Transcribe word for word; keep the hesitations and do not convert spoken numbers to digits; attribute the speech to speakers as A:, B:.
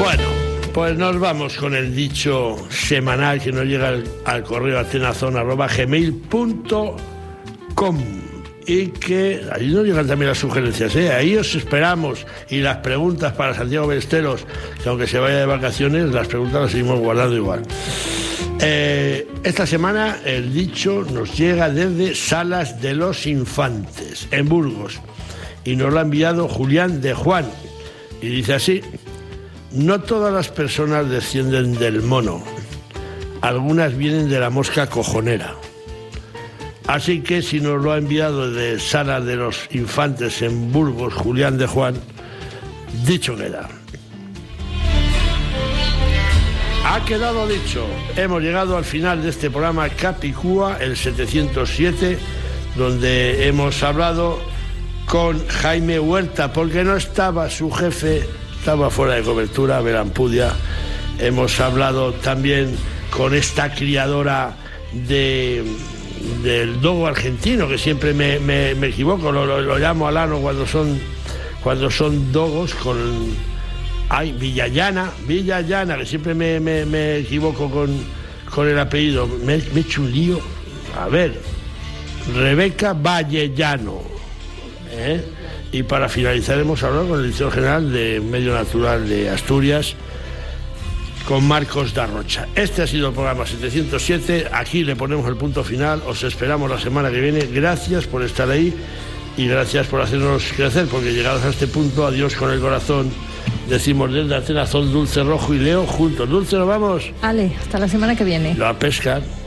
A: Bueno, pues nos vamos con el dicho semanal que nos llega al, al correo atenazón arroba gmail punto com y que ahí nos llegan también las sugerencias, ¿eh? Ahí os esperamos, y las preguntas para Santiago Ballesteros, que aunque se vaya de vacaciones, las preguntas las seguimos guardando igual. Eh, esta semana el dicho nos llega desde Salas de los Infantes, en Burgos, y nos lo ha enviado Julián de Juan, y dice así: no todas las personas descienden del mono, algunas vienen de la mosca cojonera. Así que si nos lo ha enviado de Salas de los Infantes en Burgos Julián de Juan, dicho queda. Ha quedado dicho. Hemos llegado al final de este programa Capicúa, el setecientos siete, donde hemos hablado con Jaime Huerta, porque no estaba su jefe, estaba fuera de cobertura, Belampudia. Hemos hablado también con esta criadora de... del dogo argentino, que siempre me, me, me equivoco, lo, lo, lo llamo alano cuando son cuando son dogos, con ay, Villallana, Villallana, que siempre me, me, me equivoco con, con el apellido, me, me he hecho un lío. A ver, Rebeca Vallellano, ¿eh? Y para finalizar hemos hablado con el director general de Medio Natural de Asturias, con Marcos Darrocha. Este ha sido el programa setecientos siete, aquí le ponemos el punto final, os esperamos la semana que viene, gracias por estar ahí y gracias por hacernos crecer, porque llegados a este punto, adiós con el corazón, decimos desde Atenazón, Dulce Rojo y Leo juntos. Dulce, nos vamos.
B: Ale, hasta la semana que viene.
A: La pesca.